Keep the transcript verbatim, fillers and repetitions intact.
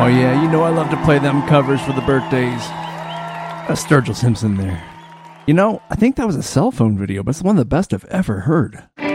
yeah, you know I love to play them covers for the birthdays. Uh, Sturgill Simpson there. You know, I think that was a cell phone video, but it's one of the best I've ever heard.